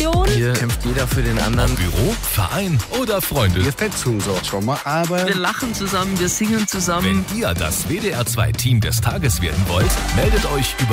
Generation. Hier kämpft jeder für den anderen. Büro, Verein oder Freunde. Wir fetzen so schon mal, aber Wir lachen zusammen, wir singen zusammen. Wenn ihr das WDR 2 Team des Tages werden wollt, meldet euch über